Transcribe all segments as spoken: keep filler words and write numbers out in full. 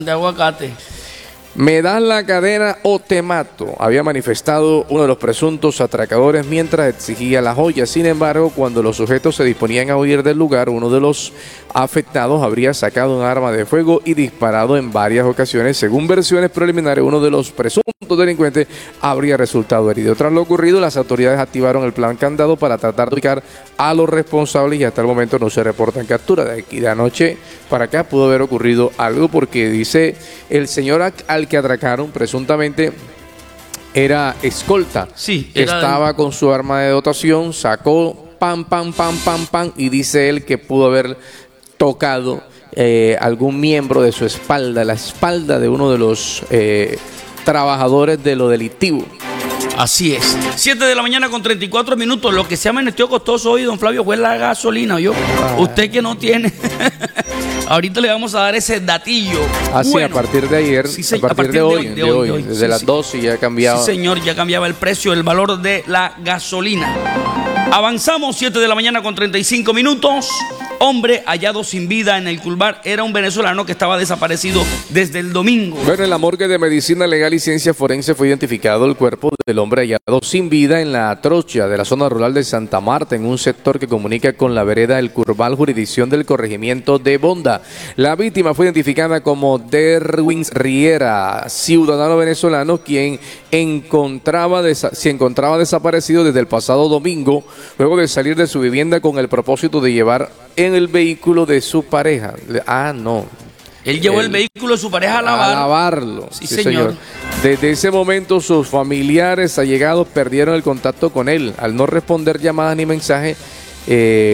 de aguacate. Me das la cadena o te mato, había manifestado uno de los presuntos atracadores mientras exigía la joya. Sin embargo, cuando los sujetos se disponían a huir del lugar, uno de los afectados habría sacado un arma de fuego y disparado en varias ocasiones. Según versiones preliminares, uno de los presuntos delincuentes habría resultado herido. Tras lo ocurrido, las autoridades activaron el plan candado para tratar de ubicar a los responsables y hasta el momento no se reportan capturas. De aquí de anoche para acá pudo haber ocurrido algo, porque dice el señor al que atracaron presuntamente era escolta. Sí, era estaba el... con su arma de dotación, sacó pam, pam, pam, pam, pam, y dice él que pudo haber tocado eh, algún miembro de su espalda, la espalda de uno de los eh, trabajadores de lo delictivo. Así es. siete de la mañana con treinta y cuatro minutos. Lo que se llama en este costoso hoy, don Flavio, fue la gasolina. Yo, ah. Usted que no tiene. Ahorita le vamos a dar ese datillo. Así, bueno, a partir de ayer, sí, sí, a, partir a partir de, de hoy, de hoy, de hoy desde sí, las sí. doce ya ha cambiado. Sí, señor, ya cambiaba el precio, el valor de la gasolina. Avanzamos, siete de la mañana con treinta y cinco minutos. Hombre hallado sin vida en el Culbar era un venezolano que estaba desaparecido desde el domingo. Bueno, en la morgue de Medicina Legal y Ciencia Forense fue identificado el cuerpo del hombre hallado sin vida en la trocha de la zona rural de Santa Marta, en un sector que comunica con la vereda El Curval, jurisdicción del corregimiento de Bonda. La víctima fue identificada como Derwin Riera, ciudadano venezolano, quien encontraba se encontraba desaparecido desde el pasado domingo, luego de salir de su vivienda con el propósito de llevar en el vehículo de su pareja. Ah, no. Él llevó el, el vehículo de su pareja a lavar. A lavarlo. Sí, sí señor. señor. Desde ese momento sus familiares allegados perdieron el contacto con él al no responder llamadas ni mensajes eh,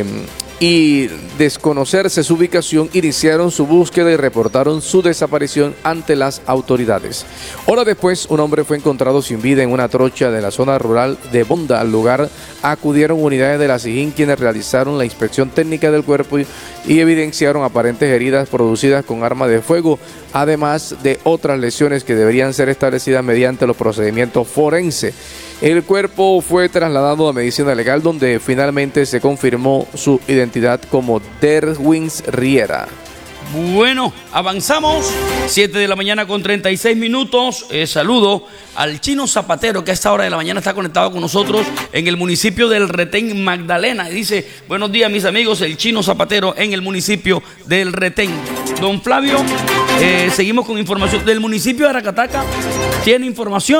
y desconocerse su ubicación. Iniciaron su búsqueda y reportaron su desaparición ante las autoridades. Horas después, un hombre fue encontrado sin vida en una trocha de la zona rural de Bonda. Al lugar acudieron unidades de la SIJIN, quienes realizaron la inspección técnica del cuerpo y, y evidenciaron aparentes heridas producidas con arma de fuego, además de otras lesiones que deberían ser establecidas mediante los procedimientos forenses. El cuerpo fue trasladado a Medicina Legal, donde finalmente se confirmó su identidad como Derwin Riera. Bueno, avanzamos. siete de la mañana con treinta y seis minutos. Eh, saludo al Chino Zapatero, que a esta hora de la mañana está conectado con nosotros en el municipio del Retén, Magdalena. Y dice: buenos días, mis amigos, el Chino Zapatero en el municipio del Retén. Don Flavio, eh, seguimos con información del municipio de Aracataca. ¿Tiene información?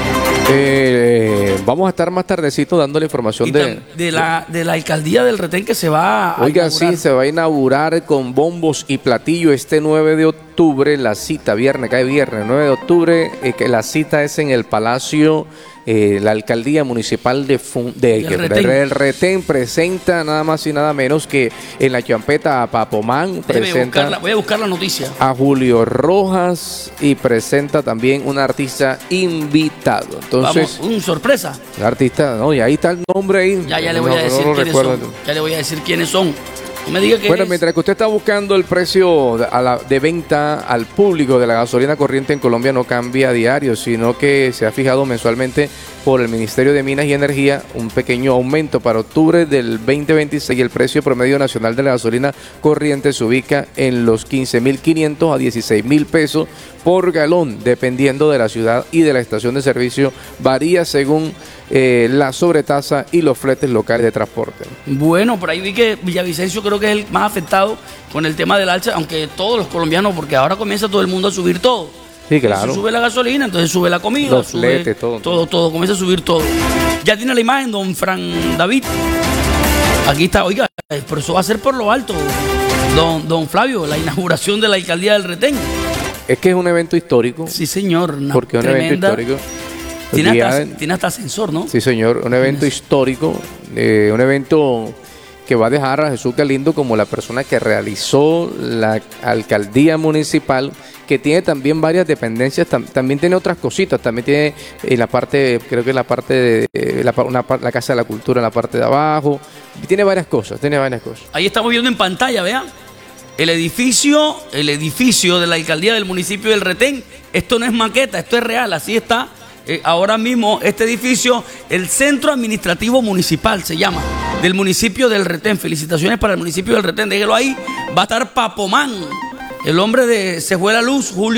Eh, vamos a estar más tardecito dando la información de, de, la, de la alcaldía del Retén, que se va a Oiga, inaugurar. Sí, se va a inaugurar con bombos y platillo este nueve de octubre, la cita, viernes, cae viernes, nueve de octubre, eh, que la cita es en el Palacio. Eh, la alcaldía municipal de, Fun, de, de Retén. El Retén presenta nada más y nada menos que en la champeta a Papomán. Presenta buscarla, voy a buscar la noticia. A Julio Rojas y presenta también un artista invitado. Entonces, vamos, un sorpresa. El artista, no, y ahí está el nombre ahí. Ya, ya le voy no, a decir no, no quiénes son. Ya le voy a decir quiénes son. No me diga que bueno, es. Mientras que usted está buscando el precio de, a la, de venta al público de la gasolina corriente en Colombia, no cambia a diario, sino que se ha fijado mensualmente por el Ministerio de Minas y Energía un pequeño aumento para octubre del veinte veintiséis. El precio promedio nacional de la gasolina corriente se ubica en los quince mil quinientos a dieciséis mil pesos por galón, dependiendo de la ciudad y de la estación de servicio. Varía según eh, la sobretasa y los fletes locales de transporte. Bueno, por ahí vi que Villavicencio creo que es el más afectado con el tema del alza, aunque todos los colombianos, porque ahora comienza todo el mundo a subir todo. Sí, claro. Entonces sube la gasolina, entonces sube la comida, los sube fletes, todo. Todo, todo, comienza a subir todo. Ya tiene la imagen, don Fran David. Aquí está, oiga, pero eso va a ser por lo alto, don, don Flavio, la inauguración de la alcaldía del Retén. Es que es un evento histórico. Sí, señor. Porque es un evento histórico. Tiene hasta, tiene hasta ascensor, ¿no? Sí, señor. Un evento histórico. Eh, un evento que va a dejar a Jesús Galindo como la persona que realizó la alcaldía municipal, que tiene también varias dependencias, tam, también tiene otras cositas, también tiene en la parte, creo que en la parte de eh, la, una, la Casa de la Cultura en la parte de abajo, tiene varias cosas, tiene varias cosas. Ahí estamos viendo en pantalla, vean. El edificio, el edificio de la alcaldía del municipio del Retén. Esto no es maqueta, esto es real, así está. Eh, ahora mismo este edificio, el Centro Administrativo Municipal se llama, del municipio del Retén. Felicitaciones para el municipio del Retén, déjelo ahí. Va a estar Papomán. El hombre de Se Fue la Luz, Julio